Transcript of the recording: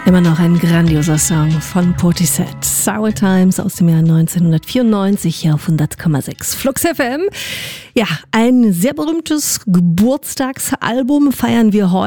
Immer noch ein grandioser Song von Portishead. Sour Times aus dem Jahr 1994 hier auf 100,6 Flux FM. Ja, ein sehr berühmtes Geburtstagsalbum feiern wir heute.